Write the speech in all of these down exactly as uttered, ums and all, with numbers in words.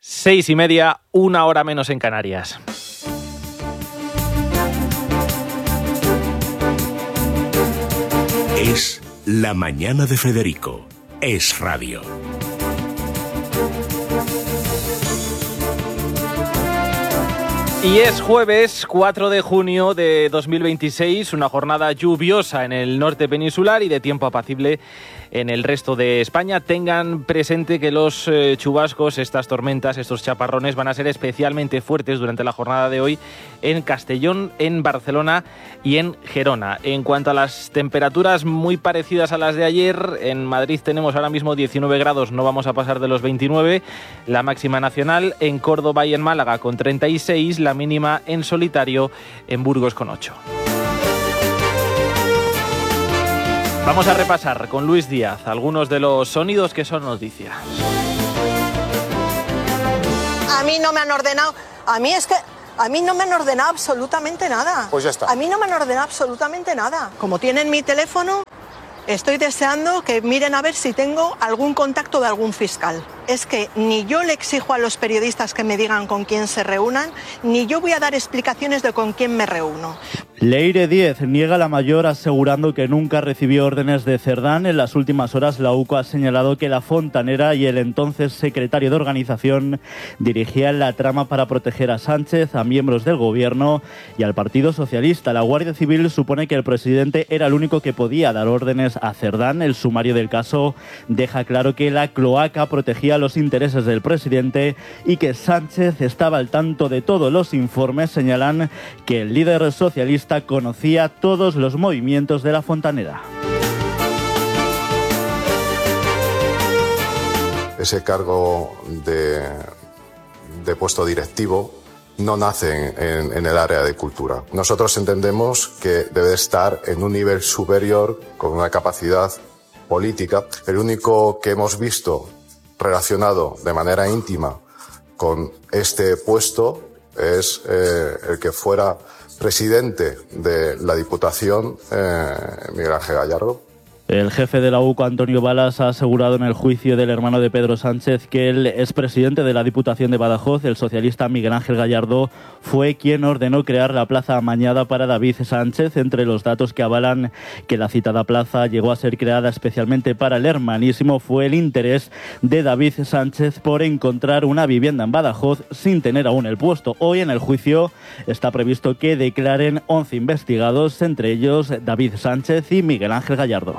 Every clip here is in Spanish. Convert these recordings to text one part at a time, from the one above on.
Seis y media, una hora menos en Canarias. Es la mañana de Federico. Es radio. Y es jueves cuatro de junio de dos mil veintiséis, una jornada lluviosa en el norte peninsular y de tiempo apacible en el resto de España. Tengan presente que los eh, chubascos, estas tormentas, estos chaparrones van a ser especialmente fuertes durante la jornada de hoy en Castellón, en Barcelona y en Gerona. En cuanto a las temperaturas, muy parecidas a las de ayer. En Madrid tenemos ahora mismo diecinueve grados, no vamos a pasar de los veintinueve, la máxima nacional. En Córdoba y en Málaga con treinta y seis, la mínima en solitario en Burgos con ocho. Vamos a repasar con Luis Díaz algunos de los sonidos que son noticia. A mí no me han ordenado, a mí es que... A mí no me han ordenado absolutamente nada. Pues ya está. A mí no me han ordenado absolutamente nada. Como tienen mi teléfono, estoy deseando que miren a ver si tengo algún contacto de algún fiscal. Es que ni yo le exijo a los periodistas que me digan con quién se reúnan, ni yo voy a dar explicaciones de con quién me reúno. Leire Díez niega la mayor, asegurando que nunca recibió órdenes de Cerdán. En las últimas horas, la U C O ha señalado que la fontanera y el entonces secretario de organización dirigían la trama para proteger a Sánchez, a miembros del gobierno y al Partido Socialista. La Guardia Civil supone que el presidente era el único que podía dar órdenes a Cerdán. El sumario del caso deja claro que la cloaca protegía los intereses del presidente y que Sánchez estaba al tanto de todos los informes. Señalan que el líder socialista conocía todos los movimientos de la fontanera. Ese cargo de, de puesto directivo no nace en, en el área de cultura. Nosotros entendemos que debe estar en un nivel superior con una capacidad política. El único que hemos visto relacionado de manera íntima con este puesto es eh, el que fuera presidente de la Diputación, eh, Miguel Ángel Gallardo. El jefe de la U C O, Antonio Balas, ha asegurado en el juicio del hermano de Pedro Sánchez que el expresidente de la Diputación de Badajoz, el socialista Miguel Ángel Gallardo, fue quien ordenó crear la plaza amañada para David Sánchez. Entre los datos que avalan que la citada plaza llegó a ser creada especialmente para el hermanísimo fue el interés de David Sánchez por encontrar una vivienda en Badajoz sin tener aún el puesto. Hoy en el juicio está previsto que declaren once investigados, entre ellos David Sánchez y Miguel Ángel Gallardo.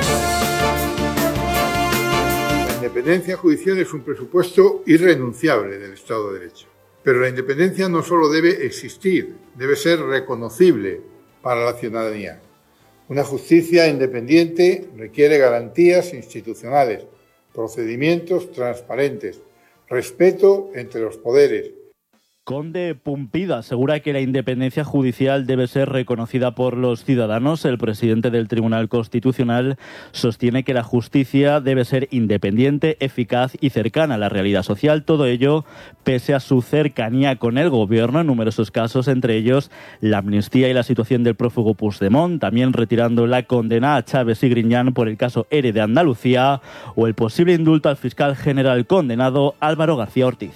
La independencia judicial es un presupuesto irrenunciable del Estado de Derecho. Pero la independencia no solo debe existir, debe ser reconocible para la ciudadanía. Una justicia independiente requiere garantías institucionales, procedimientos transparentes, respeto entre los poderes. Conde Pumpido asegura que la independencia judicial debe ser reconocida por los ciudadanos. El presidente del Tribunal Constitucional sostiene que la justicia debe ser independiente, eficaz y cercana a la realidad social. Todo ello pese a su cercanía con el gobierno en numerosos casos, entre ellos la amnistía y la situación del prófugo Puigdemont, también retirando la condena a Chávez y Griñán por el caso ERE de Andalucía o el posible indulto al fiscal general condenado Álvaro García Ortiz.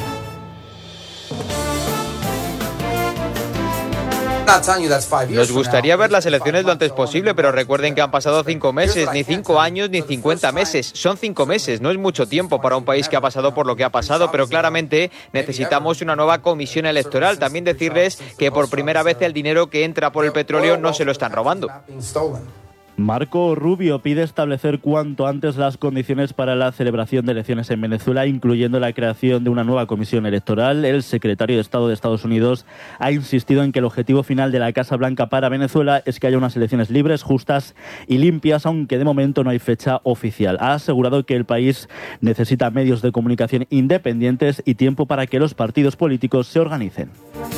Nos gustaría ver las elecciones lo antes posible, pero recuerden que han pasado cinco meses, ni cinco años, ni cincuenta meses. Son cinco meses, no es mucho tiempo para un país que ha pasado por lo que ha pasado, pero claramente necesitamos una nueva comisión electoral. También decirles que por primera vez el dinero que entra por el petróleo no se lo están robando. Marco Rubio pide establecer cuanto antes las condiciones para la celebración de elecciones en Venezuela, incluyendo la creación de una nueva comisión electoral. El secretario de Estado de Estados Unidos ha insistido en que el objetivo final de la Casa Blanca para Venezuela es que haya unas elecciones libres, justas y limpias, aunque de momento no hay fecha oficial. Ha asegurado que el país necesita medios de comunicación independientes y tiempo para que los partidos políticos se organicen.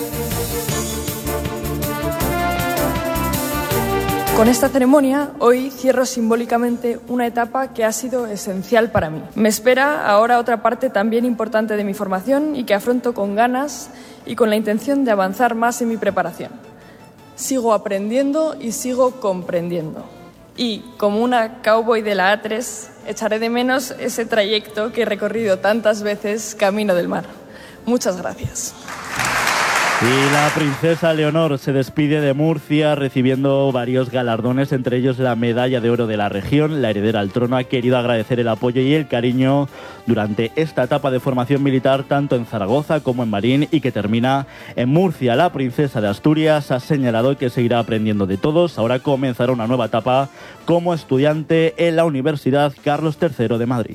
Con esta ceremonia, hoy cierro simbólicamente una etapa que ha sido esencial para mí. Me espera ahora otra parte también importante de mi formación y que afronto con ganas y con la intención de avanzar más en mi preparación. Sigo aprendiendo y sigo comprendiendo. Y, como una cowboy de la A tres, echaré de menos ese trayecto que he recorrido tantas veces camino del mar. Muchas gracias. Y la princesa Leonor se despide de Murcia recibiendo varios galardones, entre ellos la medalla de oro de la región. La heredera al trono ha querido agradecer el apoyo y el cariño durante esta etapa de formación militar tanto en Zaragoza como en Marín y que termina en Murcia. La princesa de Asturias ha señalado que seguirá aprendiendo de todos. Ahora comenzará una nueva etapa como estudiante en la Universidad Carlos tercero de Madrid.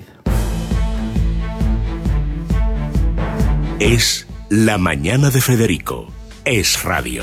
Es La Mañana de Federico. Es radio.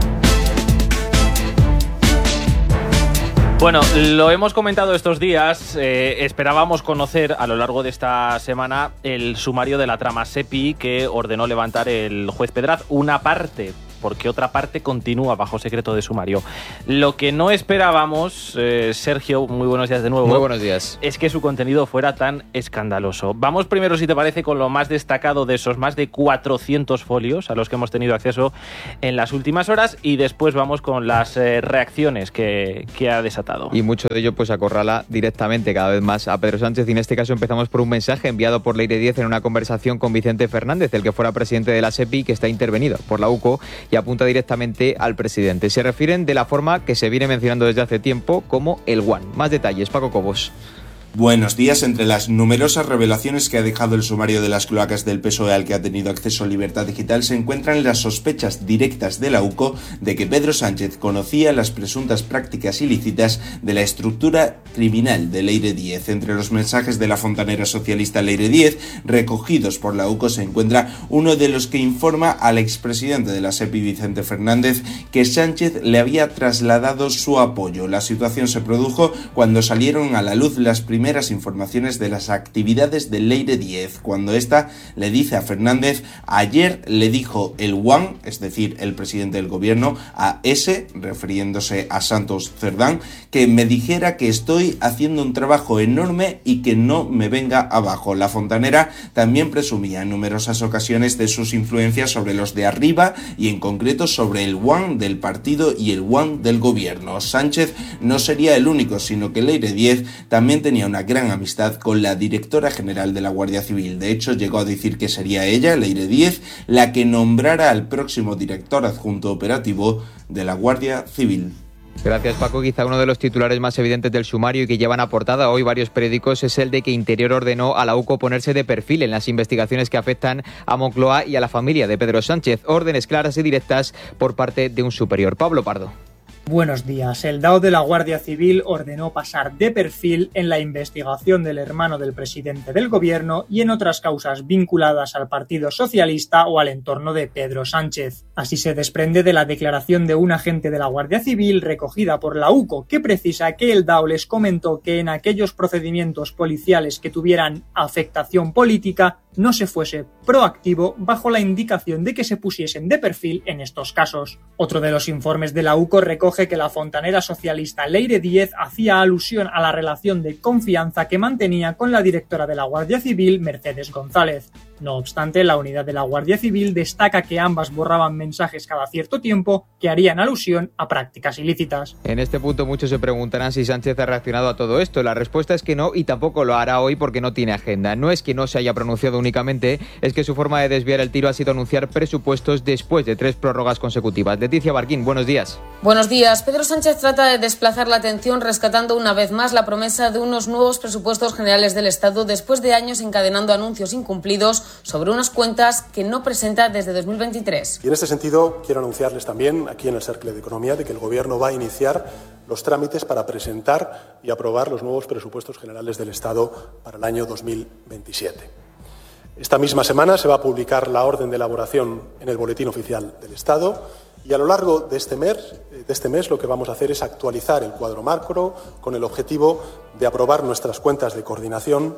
Bueno, lo hemos comentado estos días. Eh, esperábamos conocer a lo largo de esta semana el sumario de la trama SEPI que ordenó levantar el juez Pedraz. Una parte, porque otra parte continúa bajo secreto de sumario. Lo que no esperábamos, eh, Sergio, muy buenos días de nuevo. Muy buenos días. Es que su contenido fuera tan escandaloso. Vamos primero, si te parece, con lo más destacado de esos más de cuatrocientos folios a los que hemos tenido acceso en las últimas horas y después vamos con las eh, reacciones que, que ha desatado. Y mucho de ello pues acorrala directamente cada vez más a Pedro Sánchez, y en este caso empezamos por un mensaje enviado por Leire Díez en una conversación con Vicente Fernández, el que fuera presidente de la SEPI, que está intervenido por la UCO y apunta directamente al presidente. Se refieren de la forma que se viene mencionando desde hace tiempo como el One. Más detalles, Paco Cobos. Buenos días. Entre las numerosas revelaciones que ha dejado el sumario de las cloacas del P S O E al que ha tenido acceso Libertad Digital se encuentran las sospechas directas de la UCO de que Pedro Sánchez conocía las presuntas prácticas ilícitas de la estructura criminal de Leire Díez. Entre los mensajes de la fontanera socialista Leire Díez recogidos por la UCO se encuentra uno de los que informa al expresidente de la SEPI, Vicente Fernández, que Sánchez le había trasladado su apoyo. La situación se produjo cuando salieron a la luz las primeras primeras informaciones de las actividades de Leire Díez, cuando ésta le dice a Fernández: ayer le dijo el One, es decir, el presidente del gobierno, a ese, refiriéndose a Santos Cerdán, que me dijera que estoy haciendo un trabajo enorme y que no me venga abajo. La fontanera también presumía en numerosas ocasiones de sus influencias sobre los de arriba y en concreto sobre el One del partido y el One del gobierno. Sánchez no sería el único, sino que Leire Díez también tenía una gran amistad con la directora general de la Guardia Civil. De hecho, llegó a decir que sería ella, Leire Díez, la que nombrara al próximo director adjunto operativo de la Guardia Civil. Gracias, Paco. Quizá uno de los titulares más evidentes del sumario y que llevan a portada hoy varios periódicos es el de que Interior ordenó a la UCO ponerse de perfil en las investigaciones que afectan a Moncloa y a la familia de Pedro Sánchez. Órdenes claras y directas por parte de un superior. Pablo Pardo. Buenos días. El D A O de la Guardia Civil ordenó pasar de perfil en la investigación del hermano del presidente del gobierno y en otras causas vinculadas al Partido Socialista o al entorno de Pedro Sánchez. Así se desprende de la declaración de un agente de la Guardia Civil recogida por la UCO, que precisa que el D A O les comentó que en aquellos procedimientos policiales que tuvieran afectación política no se fuese proactivo bajo la indicación de que se pusiesen de perfil en estos casos. Otro de los informes de la UCO recoge que la fontanera socialista Leire Díez hacía alusión a la relación de confianza que mantenía con la directora de la Guardia Civil, Mercedes González. No obstante, la unidad de la Guardia Civil destaca que ambas borraban mensajes cada cierto tiempo que harían alusión a prácticas ilícitas. En este punto muchos se preguntarán si Sánchez ha reaccionado a todo esto. La respuesta es que no, y tampoco lo hará hoy porque no tiene agenda. No es que no se haya pronunciado únicamente, es que su forma de desviar el tiro ha sido anunciar presupuestos después de tres prórrogas consecutivas. Leticia Barquín, buenos días. Buenos días. Pedro Sánchez trata de desplazar la atención rescatando una vez más la promesa de unos nuevos presupuestos generales del Estado después de años encadenando anuncios incumplidos sobre unas cuentas que no presenta desde dos mil veintitrés. Y en este sentido quiero anunciarles también aquí en el Cercle de Economía de que el Gobierno va a iniciar los trámites para presentar y aprobar los nuevos presupuestos generales del Estado para el año dos mil veintisiete. Esta misma semana se va a publicar la orden de elaboración en el Boletín Oficial del Estado y a lo largo de este mes, de este mes lo que vamos a hacer es actualizar el cuadro macro con el objetivo de aprobar nuestras cuentas de coordinación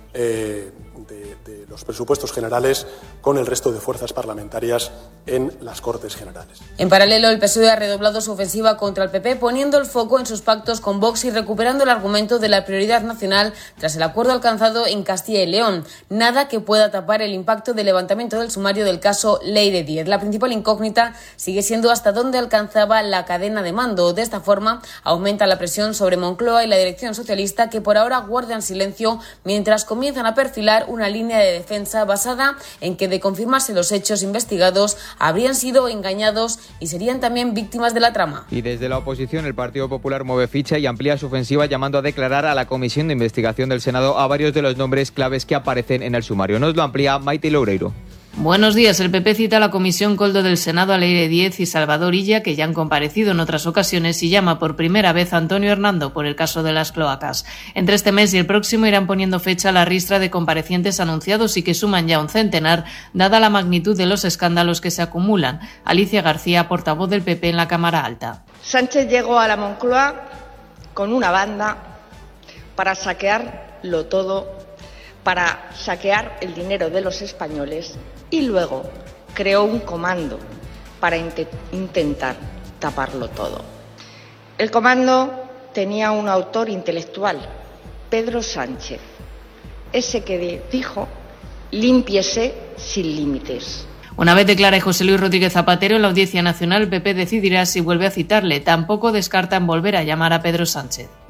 eh, de, de los presupuestos generales con el resto de fuerzas parlamentarias en las Cortes Generales. En paralelo, el P S O E ha redoblado su ofensiva contra el P P, poniendo el foco en sus pactos con Vox y recuperando el argumento de la prioridad nacional tras el acuerdo alcanzado en Castilla y León. Nada que pueda tapar el impacto del levantamiento del sumario del caso Ley de diez. La principal incógnita sigue siendo hasta dónde alcanzaba la cadena de mando. De esta forma, aumenta la presión sobre Moncloa y la dirección socialista, que por ahora guardan silencio mientras comienzan a perfilar una línea de defensa basada en que, de confirmarse los hechos investigados, habrían sido engañados y serían también víctimas de la trama. Y desde la oposición, el Partido Popular mueve ficha y amplía su ofensiva, llamando a declarar a la Comisión de Investigación del Senado a varios de los nombres claves que aparecen en el sumario. Nos lo amplía Maite Loureiro. Buenos días. El P P cita a la Comisión Coldo del Senado, a Ley de diez y Salvador Illa, que ya han comparecido en otras ocasiones, y llama por primera vez a Antonio Hernando por el caso de las cloacas. Entre este mes y el próximo irán poniendo fecha a la ristra de comparecientes anunciados y que suman ya un centenar, dada la magnitud de los escándalos que se acumulan. Alicia García, portavoz del P P en la Cámara Alta. Sánchez llegó a la Moncloa con una banda para saquearlo todo, para saquear el dinero de los españoles, y luego creó un comando para int- intentar taparlo todo. El comando tenía un autor intelectual, Pedro Sánchez, ese que dijo: límpiese sin límites. Una vez declare José Luis Rodríguez Zapatero en la Audiencia Nacional, el P P decidirá si vuelve a citarle. Tampoco descartan volver a llamar a Pedro Sánchez.